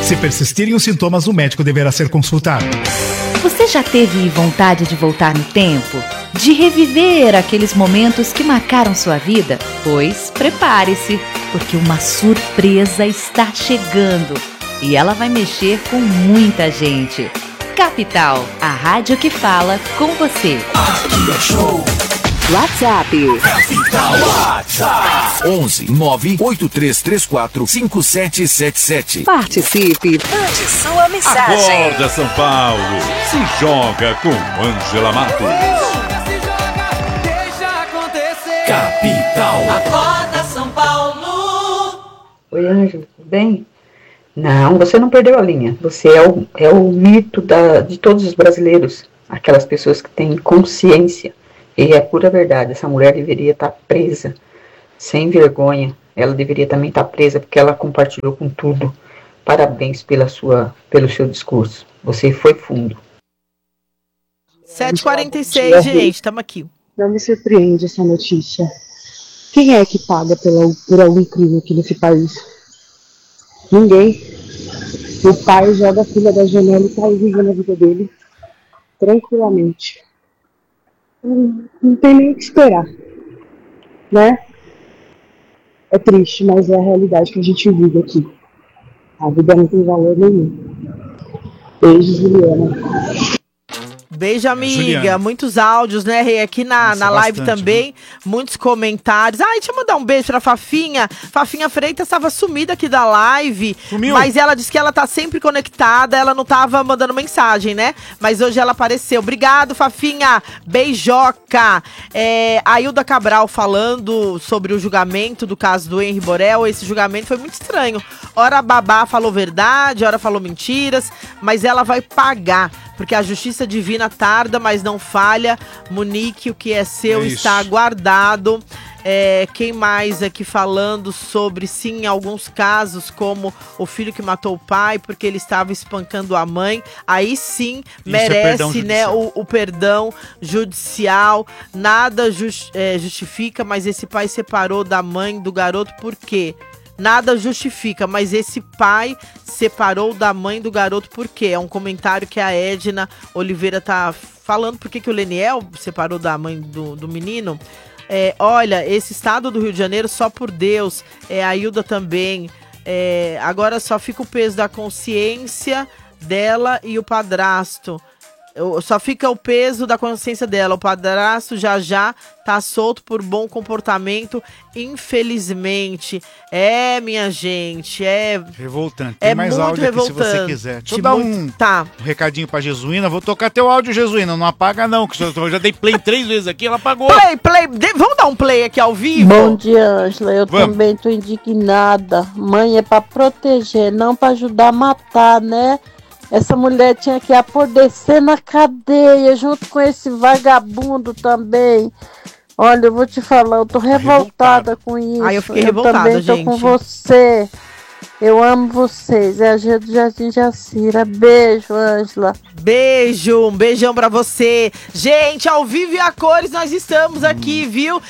Se persistirem os sintomas, o médico deverá ser consultado. Você já teve vontade de voltar no tempo? De reviver aqueles momentos que marcaram sua vida? Pois prepare-se, porque uma surpresa está chegando e ela vai mexer com muita gente. Capital, a rádio que fala com você. Aqui é show. WhatsApp. Capital WhatsApp 11 98334 5777. Participe. Mande sua mensagem. Acorda, São Paulo. Se joga com Ângela Matos. Capital. Acorda, São Paulo. Oi, Ângela, tudo bem? Não, você não perdeu a linha. Você é o mito de todos os brasileiros. Aquelas pessoas que têm consciência. E é pura verdade, essa mulher deveria estar presa, sem vergonha. Ela deveria também estar presa porque ela compartilhou com tudo. Parabéns pelo seu discurso. Você foi fundo. 7h46, gente, estamos aqui. Não me surpreende essa notícia. Quem é que paga por algum crime aqui nesse país? Ninguém. O pai joga a filha da janela e tá vivendo a vida dele tranquilamente. Não tem nem o que esperar, né? É triste, mas é a realidade que a gente vive aqui. A vida não tem valor nenhum. Beijo, Juliana. Beijo, amiga. Juliana. Muitos áudios, né, Rei? Aqui na live bastante, também, muitos comentários. Ai, deixa eu mandar um beijo pra Fafinha. Fafinha Freitas estava sumida aqui da live. Sumiu. Mas ela disse que ela tá sempre conectada, ela não tava mandando mensagem, né? Mas hoje ela apareceu. Obrigado, Fafinha. Beijoca. A Hilda Cabral falando sobre o julgamento do caso do Henri Borel. Esse julgamento foi muito estranho. Ora a babá falou verdade, ora falou mentiras, mas ela vai pagar. Porque a justiça divina tarda, mas não falha. Monique, o que é seu está guardado. Quem mais aqui falando sobre, sim, alguns casos, como o filho que matou o pai porque ele estava espancando a mãe. Aí sim, merece, né, o perdão judicial. Nada justifica, mas esse pai separou da mãe do garoto por quê? Nada justifica, mas esse pai separou da mãe do garoto por quê? É um comentário que a Edna Oliveira tá falando. Por que o Leniel separou da mãe do menino? Olha, esse estado do Rio de Janeiro, só por Deus. A Hilda também. Agora só fica o peso da consciência dela e o padrasto. Só fica o peso da consciência dela. O padrasto já tá solto por bom comportamento, infelizmente. Minha gente, revoltante. Tem mais muito áudio aqui se você quiser. Deixa eu dar um recadinho pra Jesuína. Vou tocar teu áudio, Jesuína. Não apaga não, que eu já dei play 3 vezes aqui, ela apagou. Play. Vamos dar um play aqui ao vivo? Bom dia, Ângela. Eu também tô indignada. Mãe é pra proteger, não pra ajudar a matar, né? Essa mulher tinha que apodrecer na cadeia, junto com esse vagabundo também. Olha, eu vou te falar, eu tô revoltada com isso. Eu fiquei revoltada, também tô com você. Eu amo vocês. É a G do Jardim Jacira. Beijo, Ângela. Beijo, um beijão pra você. Gente, ao vivo e a cores, nós estamos aqui, viu?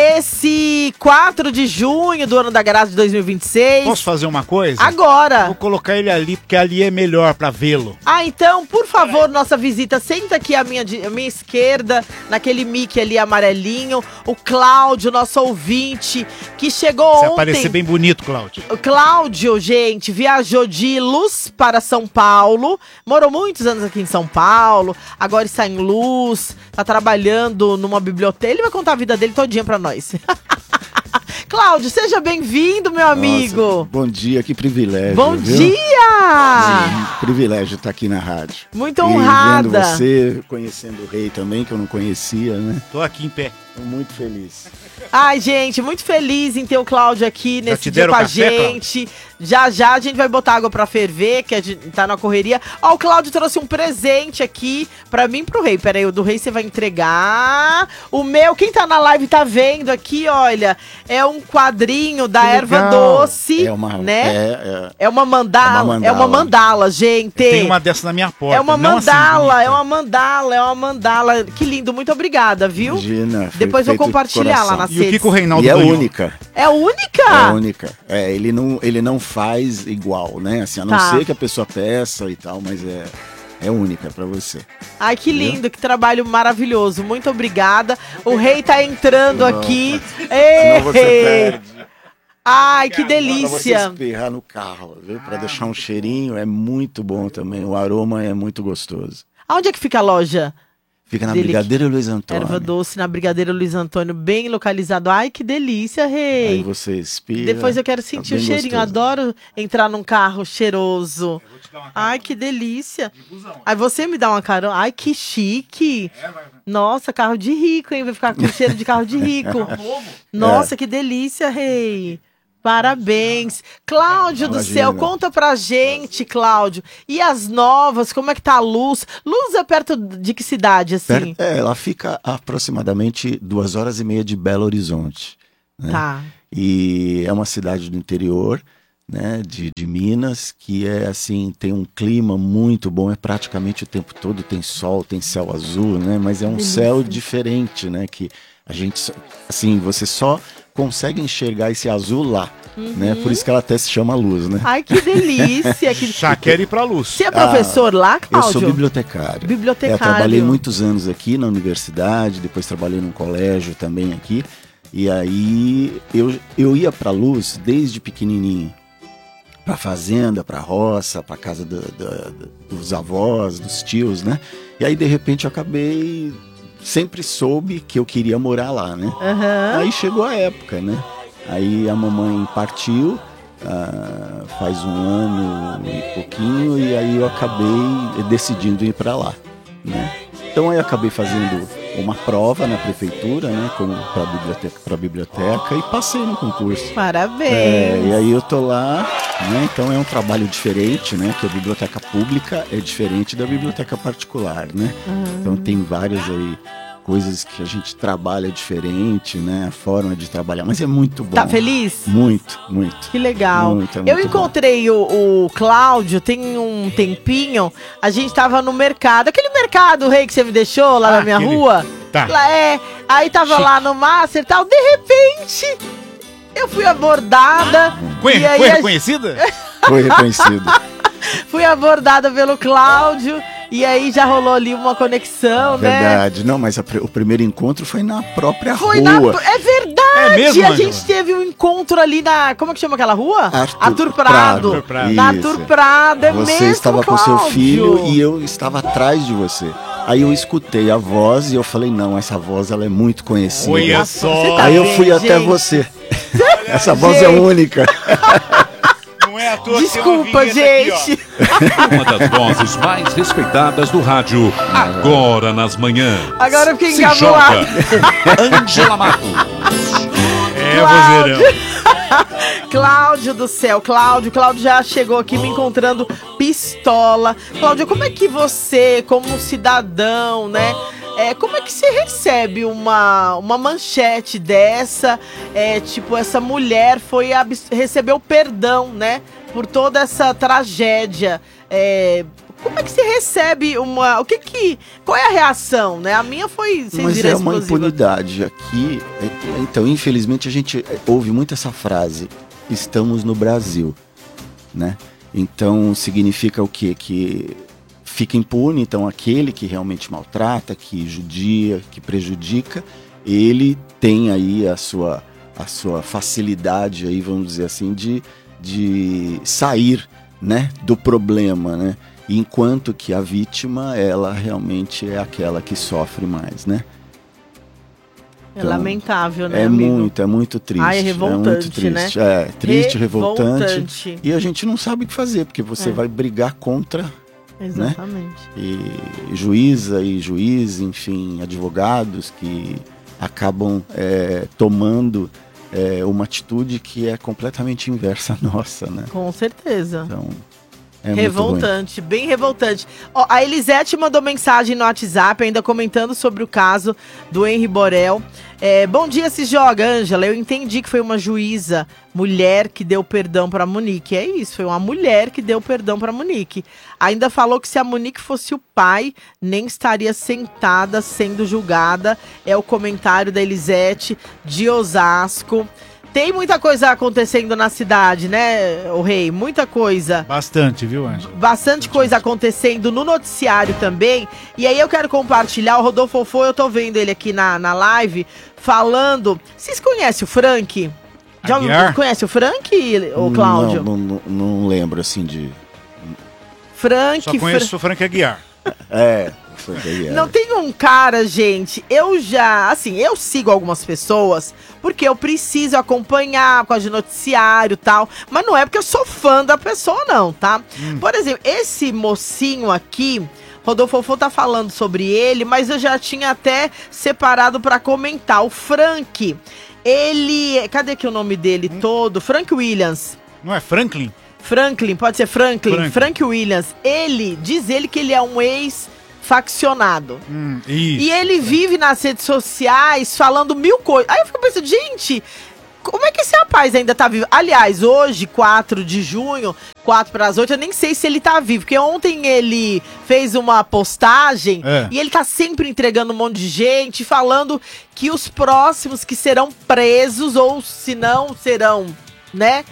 Nesse 4 de junho do ano da graça de 2026. Posso fazer uma coisa? Agora. Vou colocar ele ali, porque ali é melhor pra vê-lo. Então, por favor, nossa visita, senta aqui à minha esquerda, naquele mic ali amarelinho. O Cláudio, nosso ouvinte, que chegou ontem. Você aparecer bem bonito, Cláudio. O Cláudio, gente, viajou de Luz para São Paulo. Morou muitos anos aqui em São Paulo, agora está em Luz, tá trabalhando numa biblioteca. Ele vai contar a vida dele todinha pra nós. Cláudio, seja bem-vindo, meu amigo. Nossa, bom dia, que privilégio. Bom dia! Sim, privilégio estar aqui na rádio. Muito honrada. Vendo você, conhecendo o Rei também, que eu não conhecia, né? Tô aqui em pé. Tô muito feliz. Ai, gente, muito feliz em ter o Cláudio aqui nesse dia com a gente. Já a gente vai botar água pra ferver, que a gente tá na correria. Ó, o Cláudio trouxe um presente aqui pra mim e pro Rei. Pera aí, o do Rei você vai entregar. O meu, quem tá na live tá vendo aqui, olha, é um quadrinho da Erva Doce, né? É uma mandala. É uma mandala, gente. Tem uma dessa na minha porta. É uma mandala, é uma mandala. Que lindo, muito obrigada, viu? Imagina. Depois vou compartilhar lá nas E o redes. que o Reinaldo E é ganhou? única. É única? É única. Ele não faz igual, né? Assim, a não Tá. ser que a pessoa peça e tal, mas é única pra você. Ai, que lindo, que trabalho maravilhoso. Muito obrigada. O rei tá entrando aqui. Senão você perde. Ai, que Pra você delícia. espirrar no carro, viu? Pra deixar um cheirinho, é muito bom também. O aroma é muito gostoso. Aonde é que fica a loja? Fica na Dele- Brigadeiro Luiz Antônio. Erva doce na Brigadeiro Luiz Antônio, bem localizado. Ai, que delícia, rei. Aí você espirra. Depois eu quero tá sentir o bem cheirinho. gostoso. Adoro entrar num carro cheiroso. Ai, que delícia. Aí você me dá uma carona. Ai, que chique. Nossa, carro de rico, hein? Vai ficar com cheiro de carro de rico. Nossa, que delícia, rei. Parabéns. Cláudio do Imagina. céu, conta pra gente, Cláudio. E as novas, como é que tá a Luz? Luz é perto de que cidade, assim? Ela fica a aproximadamente 2h30 de Belo Horizonte. Né? Tá. E é uma cidade do interior, né, de Minas, que é assim, tem um clima muito bom, é praticamente o tempo todo, tem sol, tem céu azul, né, mas é um céu diferente, né, que a gente, assim, você só consegue enxergar esse azul lá, né, por isso que ela até se chama Luz, né. Ai, que delícia. Que... Já quer ir pra Luz. Você é professor lá, Eu Cláudio? sou bibliotecário. Bibliotecário. Eu trabalhei muitos anos aqui na universidade, depois trabalhei num colégio também aqui. E aí eu ia pra Luz desde pequenininho. Pra fazenda, pra roça, pra casa dos avós, dos tios, né? E aí de repente eu acabei... Sempre soube que eu queria morar lá, né? Aham. Aí chegou a época, né? Aí a mamãe partiu, faz 1 ano e pouquinho, e aí eu acabei decidindo ir para lá, né? Então aí eu acabei fazendo uma prova na prefeitura, né? Para biblioteca e passei no concurso. Parabéns. E aí eu tô lá, né? Então é um trabalho diferente, né? Que a biblioteca pública é diferente da biblioteca particular, né? Então tem várias aí coisas que a gente trabalha diferente, né? A forma de trabalhar, mas é muito bom. Tá feliz? Muito, muito. Que legal. Muito, é Eu muito encontrei o Cláudio tem um tempinho. A gente tava no mercado. Aquele mercado, rei, que você me deixou lá na minha rua. Tá. Lá aí tava lá no Master e tal. De repente, eu fui abordada. e aí Foi reconhecida? Foi reconhecido. Fui abordada pelo Cláudio. E aí já rolou ali uma conexão, né? Verdade. Não, mas o primeiro encontro foi na própria Foi rua. É verdade! É mesmo, a Ângela? gente teve um encontro ali na... Como é que chama aquela rua? Arthur Prado. Arthur Prado. Na Isso. Arthur Prado, é Você mesmo, estava com Cláudio. seu filho e eu estava atrás de você. Aí eu escutei a voz e eu falei, não, essa voz ela é muito conhecida. Olha Você só. tá Aí eu bem, fui até gente. você. Essa voz é Gente. única. Não é à toa que tem Desculpa, uma vinheta aqui, gente. Uma das vozes mais respeitadas do rádio, agora nas manhãs. Agora eu fiquei Se encabulada. joga. Ângela Matos. ó. É, Cláudio. vozeirão. Cláudio do céu, Cláudio já chegou aqui me encontrando pistola. Cláudio, como é que você, como um cidadão, né? Como é que você recebe uma manchete dessa? Tipo, essa mulher recebeu perdão, né? Por toda essa tragédia. Como é que você recebe uma... Qual é a reação, né? A minha foi... Mas é uma impunidade aqui. Então, infelizmente, a gente ouve muito essa frase. Estamos no Brasil, né? Então, significa o quê? Que fica impune, então aquele que realmente maltrata, que judia, que prejudica, ele tem aí a sua facilidade aí, vamos dizer assim, de sair, né, do problema, né? Enquanto que a vítima, ela realmente é aquela que sofre mais, né? É lamentável, né, É amigo? muito triste. Ai, é revoltante, muito triste, né? Triste, revoltante. Revoltante. E a gente não sabe o que fazer, porque você vai brigar contra, Exatamente. né? E juíza e juiz, enfim, advogados que acabam tomando uma atitude que é completamente inversa à nossa, né? Com certeza. Então, Revoltante, bem revoltante. Ó, a Elisete mandou mensagem no WhatsApp, ainda comentando sobre o caso do Henri Borel. Bom dia, se joga, Ângela. Eu entendi que foi uma juíza, mulher, que deu perdão pra Monique. É isso, foi uma mulher que deu perdão pra Monique. Ainda falou que se a Monique fosse o pai, nem estaria sentada sendo julgada. É o comentário da Elisete de Osasco. Tem muita coisa acontecendo na cidade, né, o Rei? Muita coisa. Bastante, viu, Ângela? Bastante coisa acontecendo no noticiário também. E aí eu quero compartilhar, o Rodolfo Fofo, eu tô vendo ele aqui na live, falando... Vocês conhecem o Frank? Já conhece o Frank, ô Cláudio? Não lembro, assim, de... Frank... Só conheço o Frank Aguiar. Não tem um cara, gente, eu sigo algumas pessoas porque eu preciso acompanhar por causa de noticiário e tal, mas não é porque eu sou fã da pessoa não, tá? Por exemplo, esse mocinho aqui, Rodolfo Fofo tá falando sobre ele, mas eu já tinha até separado pra comentar. O Frank, ele... Cadê que o nome dele todo? Frank Williams. Não é Franklin? Franklin, pode ser Franklin. Frank Williams. Diz ele que ele é um ex-faccionado. E ele vive nas redes sociais falando mil coisas. Aí eu fico pensando, gente, como é que esse rapaz ainda tá vivo? Aliás, hoje, 4 de junho, 7:45, eu nem sei se ele tá vivo. Porque ontem ele fez uma postagem e ele tá sempre entregando um monte de gente, falando que os próximos que serão presos, ou se não, serão, né?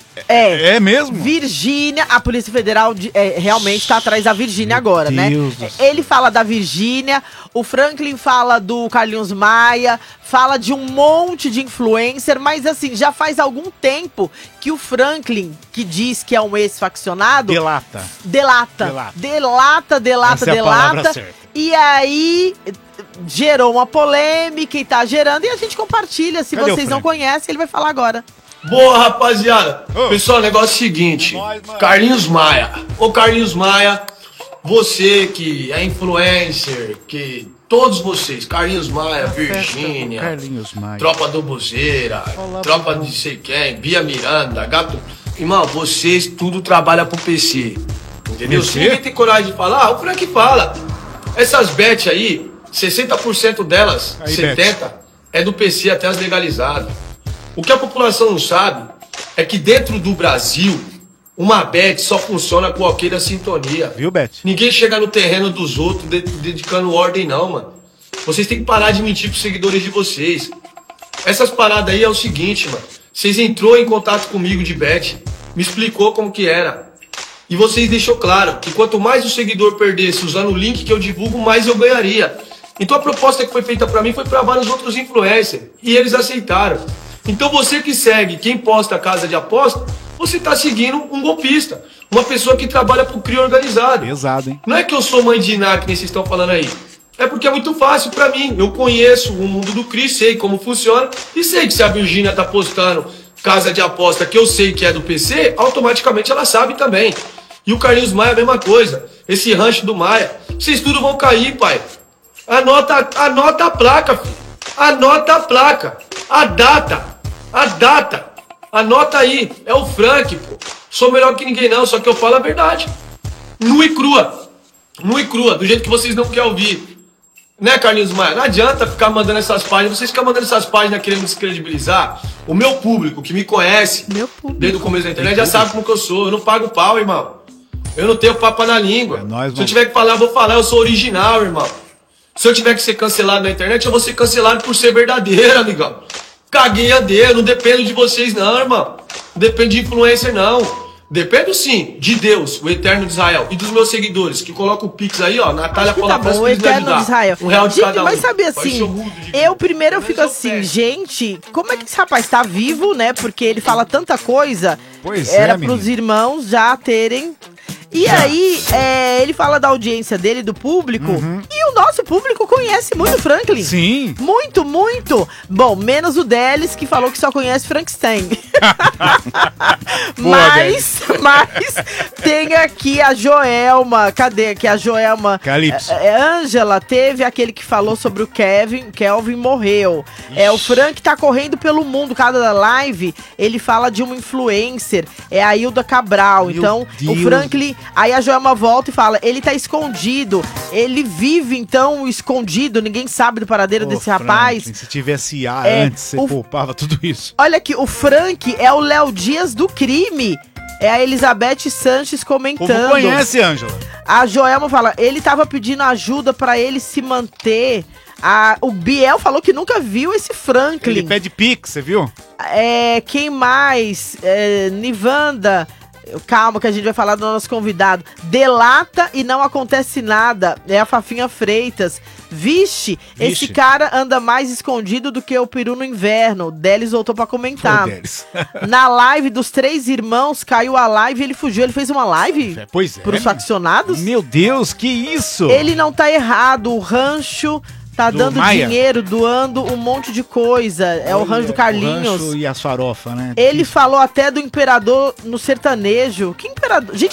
É mesmo? Virgínia, a Polícia Federal realmente tá atrás da Virgínia agora, né? Ele fala da Virgínia, o Franklin fala do Carlinhos Maia, fala de um monte de influencer, mas assim, já faz algum tempo que o Franklin, que diz que é um ex-faccionado... Delata. Essa é a palavra certa. E aí... gerou uma polêmica e tá gerando, e a gente compartilha. Se vocês não conhecem, ele vai falar agora. Boa, rapaziada. Pessoal, o negócio é o seguinte. Carlinhos Maia. Ô, Carlinhos Maia, você que é influencer, que todos vocês, Carlinhos Maia, Virgínia, Tropa do Buzeira, Tropa de sei quem, Bia Miranda, Gato... Irmão, vocês tudo trabalham pro PC. Entendeu? Se ninguém tem coragem de falar, o Frank fala. Essas bets aí, 60% delas, 70%, é do PC até as legalizadas. O que a população não sabe é que dentro do Brasil, uma bet só funciona com o ok da sintonia. Viu, Bet? Ninguém chega no terreno dos outros dedicando ordem, não, mano. Vocês têm que parar de mentir pros seguidores de vocês. Essas paradas aí é o seguinte, mano. Vocês entrou em contato comigo de bet, me explicou como que era. E vocês deixou claro que quanto mais o seguidor perdesse usando o link que eu divulgo, mais eu ganharia. Então a proposta que foi feita pra mim foi pra vários outros influencers. E eles aceitaram. Então você que segue quem posta a casa de aposta, você tá seguindo um golpista. Uma pessoa que trabalha pro crime organizado. Pesado, hein? Não é que eu sou mãe de Iná, que nem vocês estão falando aí. É porque é muito fácil pra mim. Eu conheço o mundo do CRI, sei como funciona. E sei que se a Virgínia tá postando casa de aposta que eu sei que é do PC, automaticamente ela sabe também. E o Carlinhos Maia a mesma coisa. Esse rancho do Maia. Vocês tudo vão cair, pai. Anota a placa, filho. Anota a placa. A data. Anota aí. É o Frank, pô. Sou melhor que ninguém não, só que eu falo a verdade. Nua e crua. Do jeito que vocês não querem ouvir. Né, Carlinhos Maia? Não adianta ficar mandando essas páginas. Vocês ficam mandando essas páginas querendo descredibilizar. O meu público, que me conhece desde o começo da internet, já sabe como que eu sou. Eu não pago pau, irmão. Eu não tenho papo na língua. Se eu tiver que falar, eu vou falar. Eu sou original, irmão. Se eu tiver que ser cancelado na internet, eu vou ser cancelado por ser verdadeiro, amigão. Caguei a Deus, não dependo de vocês não, irmão. Não dependo de influencer, não. Dependo sim de Deus, o Eterno de Israel, e dos meus seguidores, que colocam o Pix aí, ó. Natália Paula França, o Eterno de Israel. R$1 de cada um. Mas sabe assim, eu fico assim, gente, como é que esse rapaz tá vivo, né? Porque ele fala tanta coisa. Pois era pros irmãos já terem... E aí, ele fala da audiência dele, do público, e o nosso público conhece muito Franklin. Sim. Muito, muito. Bom, menos o Delis, que falou que só conhece Frankenstein. mas tem aqui a Joelma. Cadê aqui a Joelma? Calypso. Ângela, teve aquele que falou sobre o Kelvin morreu. O Frank tá correndo pelo mundo. Cada live, ele fala de uma influencer. É a Hilda Cabral. Meu então, Deus. o Franklin... Aí a Joelma volta e fala, ele tá escondido. Ele vive, então, escondido. Ninguém sabe do paradeiro desse rapaz. Se tivesse IA antes, você poupava tudo isso. Olha aqui, o Frank é o Léo Dias do crime. É a Elizabeth Sanches comentando. O povo conhece, Ângela. A Joelma fala, ele tava pedindo ajuda pra ele se manter. O Biel falou que nunca viu esse Franklin. Ele pede pix, você viu? Quem mais? Nivanda... Calma que a gente vai falar do nosso convidado. Delata e não acontece nada. É a Fafinha Freitas. Vixe, esse cara anda mais escondido do que o peru no inverno. O Delis voltou pra comentar. Na live dos 3 irmãos, caiu a live e ele fugiu. Ele fez uma live? Pois é. Pros faccionados? Meu Deus, que isso? Ele não tá errado. O rancho... Tá dando dinheiro, doando um monte de coisa. É o rancho do Carlinhos. O rancho e as farofas, né? Ele falou até do imperador no sertanejo. Que imperador? Gente,